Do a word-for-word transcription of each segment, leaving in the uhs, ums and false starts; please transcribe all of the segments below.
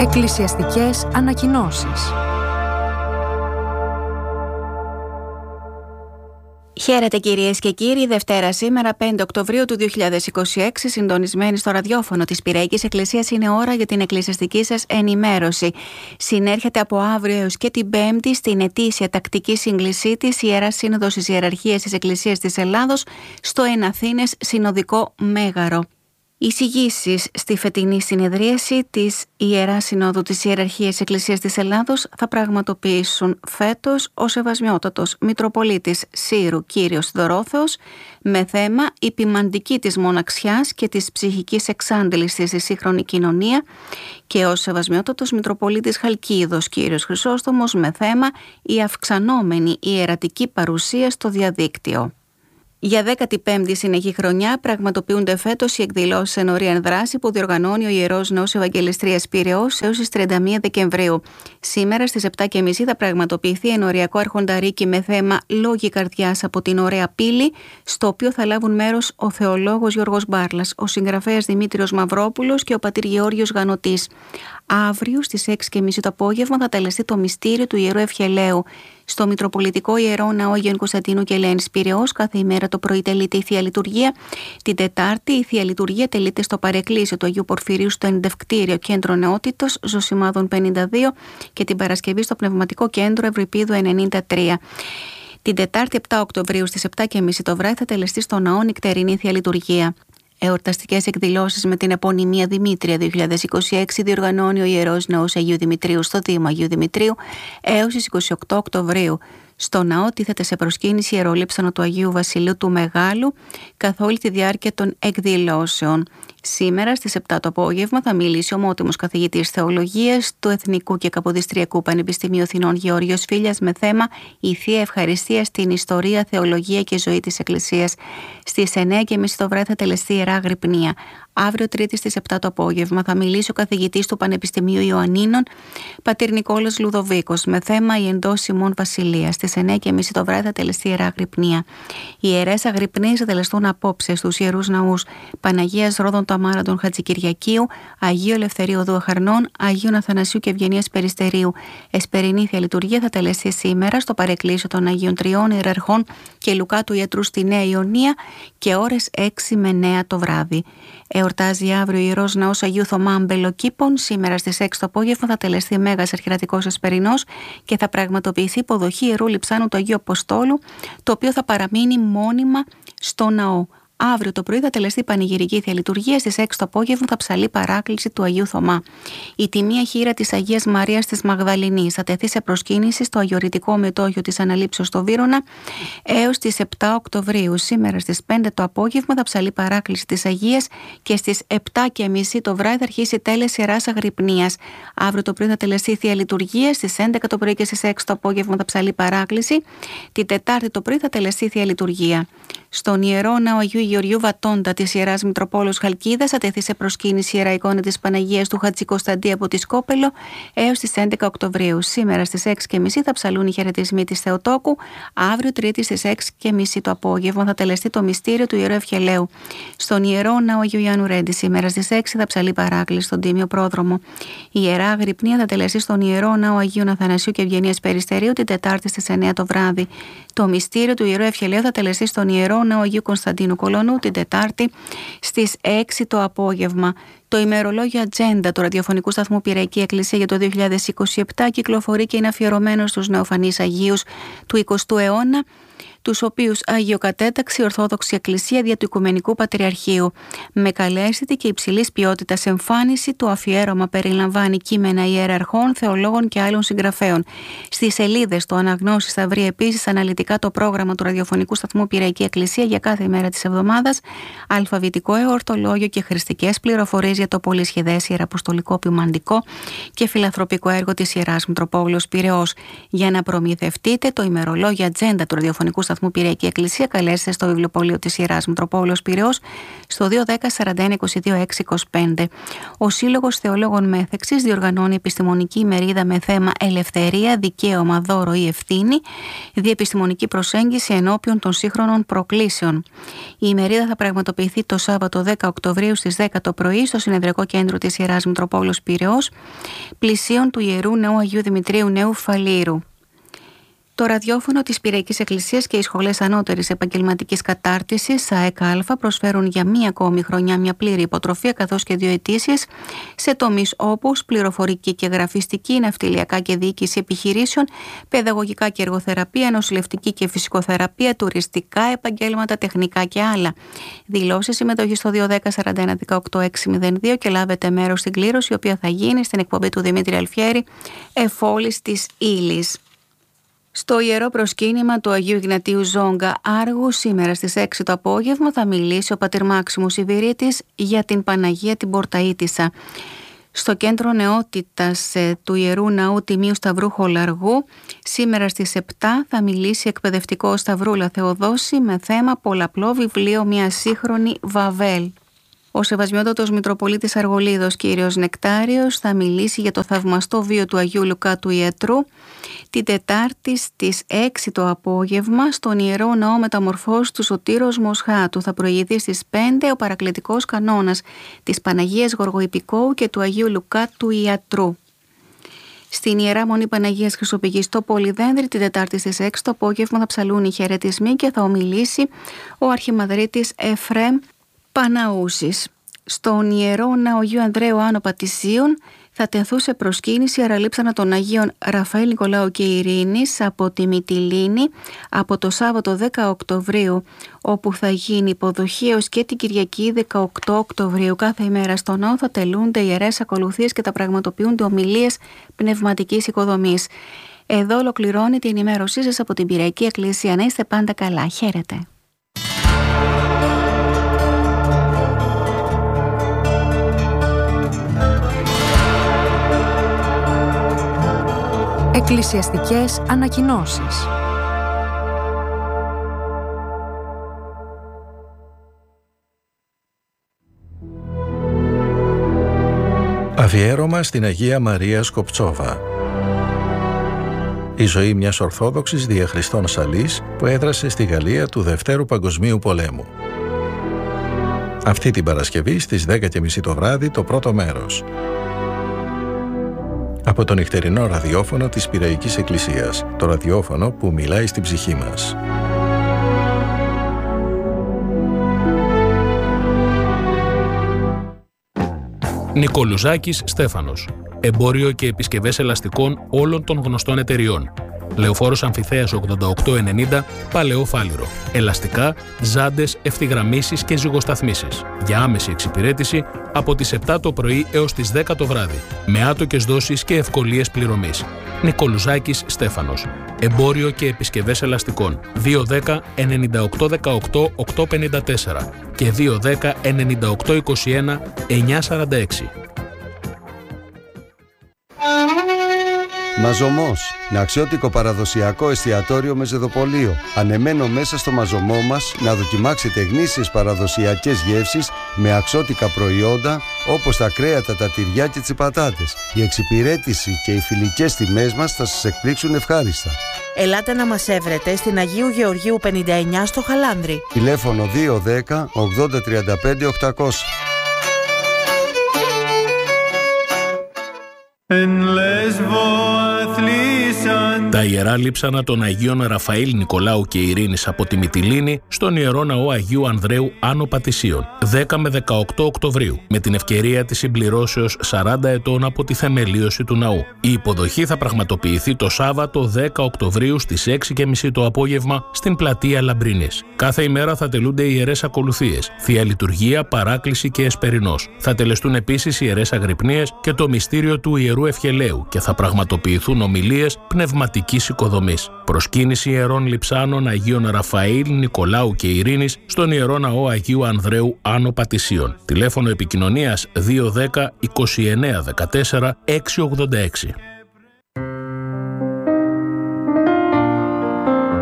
Εκκλησιαστικές ανακοινώσεις. Χαίρετε κυρίες και κύριοι, Δευτέρα σήμερα πέντε Οκτωβρίου του δύο χιλιάδες είκοσι έξι, συντονισμένοι στο ραδιόφωνο της Πυραϊκής Εκκλησίας, είναι ώρα για την εκκλησιαστική σας ενημέρωση. Συνέρχεται από αύριο έως και την Πέμπτη στην ετήσια τακτική σύγκλησή της Ιερά Σύνοδος της Ιεραρχίας της Εκκλησίας της Ελλάδος στο Εν Αθήνες Συνοδικό Μέγαρο. Εισηγήσεις στη φετινή συνεδρίαση της Ιεράς Συνόδου της Ιεραρχίας Εκκλησίας της Ελλάδος θα πραγματοποιήσουν φέτος ο Σεβασμιότατος Μητροπολίτης Σύρου Κύριος Δωρόθεος με θέμα «Η ποιμαντική της μοναξιάς και της ψυχικής εξάντλησης στη σύγχρονη κοινωνία» και ο Σεβασμιότατος Μητροπολίτης Χαλκίδος Κύριος Χρυσόστομος με θέμα «Η αυξανόμενη ιερατική παρουσία στο διαδίκτυο». Για δέκατη πέμπτη συνεχή χρονιά πραγματοποιούνται φέτος οι εκδηλώσεις «Ενορία εν δράση» που διοργανώνει ο Ιερός Ναός Ευαγγελιστρίας Πειραιώς έως τις τριάντα μία Δεκεμβρίου. Σήμερα στις επτά και μισή θα πραγματοποιηθεί ενοριακό αρχονταρίκι με θέμα «Λόγοι καρδιάς από την Ωραία Πύλη», στο οποίο θα λάβουν μέρος ο θεολόγος Γιώργος Μπάρλας, ο συγγραφέας Δημήτριος Μαυρόπουλος και ο πατήρ Γεώργιος Γανωτής. Αύριο στις έξι και μισή το απόγευμα θα τελεστεί το μυστήριο του Ιερού Ευχελαίου. Στο Μητροπολιτικό Ιερό Ναό Αγίων Κωνσταντίνου και Ελένης Πειραιώς κάθε ημέρα το πρωί τελείται η Θεία Λειτουργία. Την Τετάρτη η Θεία Λειτουργία τελείται στο παρεκκλήσιο του Αγίου Πορφυρίου στο Ενδευκτήριο Κέντρο Νεότητος Ζωσιμάδων πενήντα δύο και την Παρασκευή στο Πνευματικό Κέντρο Ευρυπίδου ενενήντα τρία. Την Τετάρτη επτά Οκτωβρίου στις επτά και μισή το βράδυ θα τελεστεί στο Ναό νυχτερινή Θεία Λειτουργία. Εορταστικές εκδηλώσεις με την επωνυμία Δημήτρια δύο χιλιάδες είκοσι έξι διοργανώνει ο Ιερός Ναός Αγίου Δημητρίου στο Δήμο Αγίου Δημητρίου έως τις είκοσι οκτώ Οκτωβρίου. Στο ναό τίθεται σε προσκύνηση ιερολείψανο του Αγίου Βασιλείου του Μεγάλου καθ' όλη τη διάρκεια των εκδηλώσεων. Σήμερα στις επτά το απόγευμα θα μιλήσει ο ομότιμος καθηγητής θεολογίας του Εθνικού και Καποδιστριακού Πανεπιστημίου Αθηνών Γεώργιος Φίλιας με θέμα «Η Θεία Ευχαριστία στην Ιστορία, Θεολογία και Ζωή της Εκκλησίας». Στις εννιά και μισή το βράδυ θα τελεστεί Ιερά Αγρυπνία. Αύριο Τρίτη στις επτά το απόγευμα θα μιλήσει ο καθηγητής του Πανεπιστημίου Ιωαννίνων, πατήρ Νικόλας Λουδοβίκος, με θέμα «Η εντός ημών Βασιλεία». Στις εννιά και μισή το βράδυ θα τελεστεί Ιερά Αγρυπνία. Οι ιερές αγρυπνίες θα τελεστούν απόψε στους ιερούς ναούς Παναγίας Ρόδων Ταμάραντων Χατζικυριακίου, Αγίου Ελευθερίου Οδού Αχαρνών, Αγίου Αθανασίου και Ευγενίας Περιστερίου. Εσπερινή Θεία Λειτουργία θα τελεστεί σήμερα στο παρεκκλήσιο των Αγίων Τριών Ιεραρχών και Λουκά του Ιατρού στη Νέα Ιωνία και ώρες έξι με εννιά το βράδυ. Εορτάζει αύριο ο Ιερός Ναός Αγίου Θωμά Αμπελοκήπων. Σήμερα στις έξι το απόγευμα θα τελεστεί Μέγας Αρχιερατικός Εσπερινός και θα πραγματοποιηθεί υποδοχή Ιερού Λειψάνου του Αγίου Αποστόλου, το οποίο θα παραμείνει μόνιμα στο ναό. Αύριο το πρωί θα τελεστεί πανηγυρική Θεία Λειτουργία. Στις έξι το απόγευμα θα ψαλεί παράκληση του Αγίου Θωμά. Η τιμία χείρα της Αγίας Μαρίας της Μαγδαληνής θα τεθεί σε προσκύνηση στο αγιορητικό μετόχιο της Αναλήψεως στο Βύρωνα έως τις επτά Οκτωβρίου. Σήμερα στις πέντε το απόγευμα θα ψαλεί παράκληση της Αγίας και στις επτά και μισή το βράδυ θα αρχίσει η τέλεση Ιεράς Αγρυπνίας. Αύριο το πρωί θα τελεστεί Θεία Λειτουργία. Στις έντεκα το πρωί και στις έξι το απόγευμα θα ψαλεί παράκληση. Την Τετάρτη το πρωί θα τελεστεί Θεία Λειτουργία. Στον Ιερό Ναό Αγίου Γεωργίου Βατώντα της Ιεράς Μητροπόλεως Χαλκίδας θα τεθεί σε προσκύνηση η Ιερά Εικόνα της Παναγίας του Χατζη Κωνσταντή από τη Σκόπελο έως τις έντεκα Οκτωβρίου. Σήμερα στις έξι και μισή θα ψαλούν οι χαιρετισμοί της Θεοτόκου. Αύριο Τρίτη στις έξι και μισή το απόγευμα θα τελεστεί το μυστήριο του Ιερού Ευχελαίου. Στον Ιερό Ναό Αγίου Ιωάννου Ρέντη σήμερα στις έξι θα ψαλεί παράκληση στον Τίμιο Πρόδρομο. Η Ιερά Αγρυπνία θα τελεστεί στον Ιερό Ναό Αγίου Αθανασίου και Ευγενίας Περιστερίου την Τετάρτη στις εννιά το βράδυ. Το μυστήριο του Ιερού Ευχελαίου θα τελεστεί στον Ιερό Ναό Αγίου Κωνσταντίνου Κολονού την Τετάρτη στις έξι το απόγευμα. Το ημερολόγιο Ατζέντα του ραδιοφωνικού σταθμού Πυραϊκή Εκκλησία για το δύο χιλιάδες είκοσι επτά κυκλοφορεί και είναι αφιερωμένο στους νεοφανείς Αγίους του εικοστού αιώνα, τους οποίους αγιοκατέταξε η Ορθόδοξη Εκκλησία δια του Οικουμενικού Πατριαρχείου. Με καλέσθητη και υψηλής ποιότητας εμφάνιση, το αφιέρωμα περιλαμβάνει κείμενα ιεραρχών, θεολόγων και άλλων συγγραφέων. Στις σελίδες του Αναγνώσεις θα βρει επίσης αναλυτικά το πρόγραμμα του ραδιοφωνικού σταθμού Πυραϊκή Εκκλησία για κάθε ημέρα της εβδομάδας, αλφαβητικό εορτολόγιο και χρηστικές πληροφορίες για το πολυσχεδές ιεραποστολικό ποιμαντικό και φιλανθρωπικό έργο της Ιεράς Μητροπόλεως Πειραιώς. Για να προμηθευτείτε το ημερολόγιο Ατζέντα του ραδιοφωνικού σταθμού σταθμού Πυριακή Εκκλησία, καλέστε στο βιβλιοπωλείο της Ιεράς Μητροπόλεως Πειραιώς στο δύο ένα μηδέν σαράντα ένα είκοσι δύο έξι είκοσι πέντε. Ο Σύλλογος Θεολόγων Μέθεξης διοργανώνει επιστημονική ημερίδα με θέμα Ελευθερία, Δικαίωμα, Δώρο ή Ευθύνη, διεπιστημονική προσέγγιση ενώπιον των σύγχρονων προκλήσεων. Η ημερίδα θα πραγματοποιηθεί το Σάββατο δέκα Οκτωβρίου στις δέκα το πρωί στο Συνεδρικό Κέντρο της Ιεράς Μητροπόλεως Πειραιώς, πλησίον του Ιερού Ναού Αγίου Δημητρίου Νέου Φαλήρου. Το ραδιόφωνο της Πυριακής Εκκλησίας και οι σχολές ανώτερης επαγγελματικής κατάρτισης ΑΕΚΑ προσφέρουν για μία ακόμη χρονιά μια πλήρη υποτροφία καθώς και δύο αιτήσεις σε τομείς όπως πληροφορική και γραφιστική, ναυτιλιακά και διοίκηση επιχειρήσεων, παιδαγωγικά και εργοθεραπεία, νοσηλευτική και φυσικοθεραπεία, τουριστικά επαγγέλματα, τεχνικά και άλλα. Δηλώσεις συμμετοχή στο δύο ένα μηδέν σαράντα ένα δεκαοκτώ έξι μηδέν δύο και λάβετε μέρος στην κλήρωση, η οποία θα γίνει στην εκπομπή του Δημήτρη Αλφιέρη, Εφόλης της Ύλης. Στο Ιερό Προσκύνημα του Αγίου Ιγνατίου Ζόγκα Άργου σήμερα στις έξι το απόγευμα θα μιλήσει ο πατήρ Μάξιμος Ιβηρίτης για την Παναγία την Πορταΐτισσα. Στο Κέντρο Νεότητας του Ιερού Ναού Τιμίου Σταυρού Χολαργού σήμερα στις επτά θα μιλήσει εκπαιδευτικό Σταυρούλα Θεοδόση με θέμα πολλαπλό βιβλίο μια σύγχρονη Βαβέλ. Ο Σεβασμιότατος Μητροπολίτης Αργολίδος κύριος Νεκτάριος θα μιλήσει για το θαυμαστό βίο του Αγίου Λουκά του Ιατρού την Τετάρτη στις έξι το απόγευμα στον Ιερό Ναό Μεταμορφώσεως του Σωτήρος Μοσχάτου. Θα προηγηθεί στις πέντε ο παρακλητικός κανόνας της Παναγίας Γοργοϊππικόου και του Αγίου Λουκά του Ιατρού. Στην Ιερά Μονή Παναγίας Χρυσοπηγής στο Πολυδένδρη την Τετάρτη στις έξι το απόγευμα θα ψαλούν οι χαιρετισμοί και θα ομιλήσει ο Αρχιμανδρίτης Εφραίμ Παναούσης. Στον Ιερό Ναό Αγίου Ανδρέου Άνω Πατησίων θα τεθούν σε προσκύνηση αραλείψανα των Αγίων Ραφαήλ, Νικολάου και Ειρήνης από τη Μυτιλήνη από το Σάββατο δέκα Οκτωβρίου, όπου θα γίνει υποδοχή έως και την Κυριακή δεκαοκτώ Οκτωβρίου. Κάθε ημέρα στο ναό θα τελούνται ιερές ακολουθίες και θα πραγματοποιούνται ομιλίες πνευματικής οικοδομής. Εδώ ολοκληρώνει την ενημέρωσή σας από την Πυριακή Εκκλησία. Να είστε πάντα καλά. Χαίρετε. Εκκλησιαστικές ανακοινώσεις. Αφιέρωμα στην Αγία Μαρία Σκοπτσόβα. Η ζωή μιας Ορθόδοξης διαχριστών Σαλής που έδρασε στη Γαλλία του Δευτέρου Παγκοσμίου Πολέμου. Αυτή την Παρασκευή στις δέκα και μισή το βράδυ το πρώτο μέρος. Από το νυχτερινό ραδιόφωνο της Πυραϊκής Εκκλησίας, το ραδιόφωνο που μιλάει στην ψυχή μας. Νικολουζάκης Στέφανος. Εμπόριο και επισκευές ελαστικών όλων των γνωστών εταιριών. Λεωφόρος Αμφιθέας ογδόντα οκτώ ενενήντα, Παλαιό Φάληρο. Ελαστικά, ζάντες, ευθυγραμμίσεις και ζυγοσταθμίσεις. Για άμεση εξυπηρέτηση από τις επτά το πρωί έως τις δέκα το βράδυ. Με άτοκες δόσεις και ευκολίες πληρωμής. Νικολουζάκης Στέφανος. Εμπόριο και επισκευές ελαστικών. δύο ένα μηδέν εννιά οκτώ δεκαοκτώ οκτακόσια πενήντα τέσσερα και δύο ένα μηδέν εννιά οκτώ είκοσι ένα εννιακόσια σαράντα έξι. Μαζωμός, ναξιώτικο παραδοσιακό εστιατόριο με ζεδοπωλείο. Ανεμένο μέσα στο μαζωμό μας να δοκιμάξετε γνήσιες παραδοσιακές γεύσεις με αξιώτικα προϊόντα όπως τα κρέατα, τα τυριά και τις πατάτες. Η εξυπηρέτηση και οι φιλικές τιμές μας θα σας εκπλήξουν ευχάριστα. Ελάτε να μας έβρετε στην Αγίου Γεωργίου πενήντα εννιά στο Χαλάνδρι. Τηλέφωνο δύο ένα μηδέν ογδόντα τριάντα πέντε οκτακόσια. Τα Ιερά Λείψανα των Αγίων Ραφαήλ, Νικολάου και Ειρήνης από τη Μυτιλήνη στον Ιερό Ναό Αγίου Ανδρέου Άνω Πατησίων, δέκα με δεκαοκτώ Οκτωβρίου, με την ευκαιρία της συμπληρώσεως σαράντα ετών από τη θεμελίωση του ναού. Η υποδοχή θα πραγματοποιηθεί το Σάββατο δέκα Οκτωβρίου στις έξι και μισή το απόγευμα στην πλατεία Λαμπρίνης. Κάθε ημέρα θα τελούνται ιερές ακολουθίες, Θεία Λειτουργία, Παράκληση και Εσπερινός. Θα τελεστούν επίσης ιερές αγρυπνίες και το μυστήριο του Ιερού Ευχελαίου και θα πραγματοποιηθούν ομιλίες πνευματικής οικοδομής. Προσκύνηση ιερών λειψάνων Αγίων Ραφαήλ, Νικολάου και Ειρήνης στον Ιερό Ναό Αγίου Ανδρέου Άνω Πατησίων. Τηλέφωνο επικοινωνίας δύο ένα μηδέν είκοσι εννέα δεκατέσσερα εξακόσια ογδόντα έξι. Η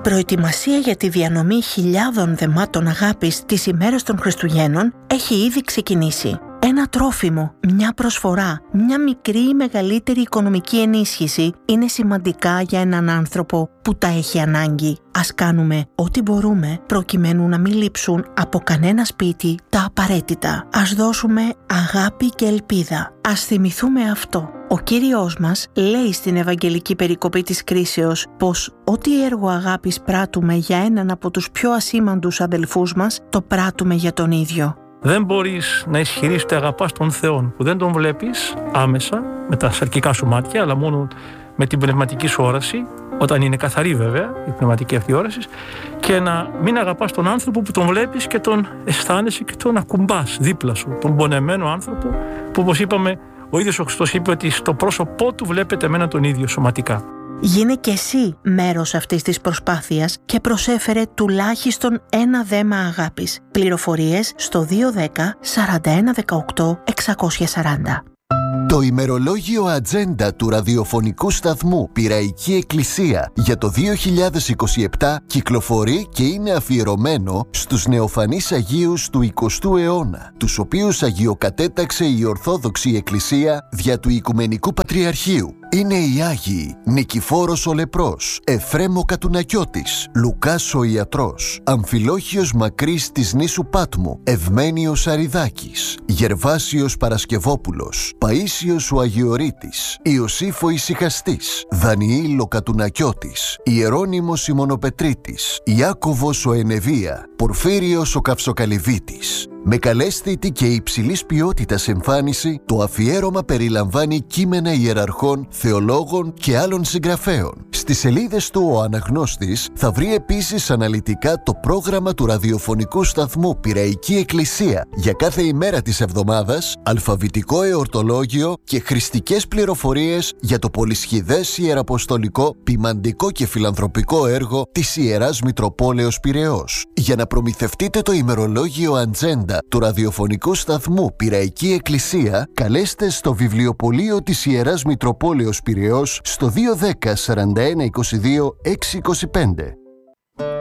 προετοιμασία για τη διανομή χιλιάδων δεμάτων αγάπης τις ημέρες των Χριστουγέννων έχει ήδη ξεκινήσει. Ένα τρόφιμο, μια προσφορά, μια μικρή ή μεγαλύτερη οικονομική ενίσχυση είναι σημαντικά για έναν άνθρωπο που τα έχει ανάγκη. Ας κάνουμε ό,τι μπορούμε προκειμένου να μην λείψουν από κανένα σπίτι τα απαραίτητα. Ας δώσουμε αγάπη και ελπίδα. Ας θυμηθούμε αυτό. Ο Κύριος μας λέει στην Ευαγγελική περικοπή της κρίσεως πως ό,τι έργο αγάπης πράττουμε για έναν από τους πιο ασήμαντους αδελφούς μας, το πράττουμε για τον ίδιο. Δεν μπορείς να ισχυρείς ότι αγαπάς τον Θεό που δεν τον βλέπεις άμεσα με τα σαρκικά σου μάτια, αλλά μόνο με την πνευματική σου όραση, όταν είναι καθαρή βέβαια η πνευματική αυτή όραση, και να μην αγαπάς τον άνθρωπο που τον βλέπεις και τον αισθάνεσαι και τον ακουμπάς δίπλα σου, τον πονεμένο άνθρωπο που, όπως είπαμε, ο ίδιος ο Χριστός είπε ότι στο πρόσωπό του βλέπετε εμένα τον ίδιο σωματικά. Γίνε και εσύ μέρος αυτής της προσπάθειας και προσέφερε τουλάχιστον ένα δέμα αγάπης. Πληροφορίες στο δύο ένα μηδέν σαράντα ένα δεκαοκτώ εξακόσια σαράντα. Το ημερολόγιο ατζέντα του ραδιοφωνικού σταθμού Πειραϊκή Εκκλησία για το δύο χιλιάδες είκοσι επτά κυκλοφορεί και είναι αφιερωμένο στους νεοφανείς Αγίους του εικοστού αιώνα, τους οποίους αγιοκατέταξε η Ορθόδοξη Εκκλησία δια του Οικουμενικού Πατριαρχείου. Είναι οι Άγιοι Νικηφόρος ο Λεπρός, Εφρέμ ο Κατουνακιώτης, Λουκάς ο Ιατρός, Αμφιλόχιος Μακρύς της νήσου Πάτμου, Ευμένιος Αριδάκης, Γερβάσιος Παρασκευόπουλος, Παΐσιος ο Αγιορείτης, Ιωσήφ ο Ησυχαστής, Δανιήλ ο Κατουνακιώτης, Ιερώνυμος η Μονοπετρίτης, Ιάκωβος ο Ενεβία, Πορφύριος ο Καυσοκαλυβίτης. Με καλέσθητη και υψηλής ποιότητας εμφάνιση, το αφιέρωμα περιλαμβάνει κείμενα ιεραρχών, θεολόγων και άλλων συγγραφέων. Στις σελίδες του ο αναγνώστης θα βρει επίσης αναλυτικά το πρόγραμμα του ραδιοφωνικού σταθμού Πειραϊκή Εκκλησία για κάθε ημέρα της εβδομάδας, αλφαβητικό εορτολόγιο και χρηστικές πληροφορίες για το πολυσχηδές ιεραποστολικό, ποιμαντικό και φιλανθρωπικό έργο της Ιεράς Μητροπόλεως Πειραιώς. Για να προμηθευτείτε το ημερολόγιο ατζέντα του ραδιοφωνικού σταθμού Πειραϊκή Εκκλησία, καλέστε στο βιβλιοπωλείο της Ιεράς Μητροπόλεως Πειραιώς στο δύο ένα μηδέν σαράντα ένα είκοσι δύο εξακόσια είκοσι πέντε.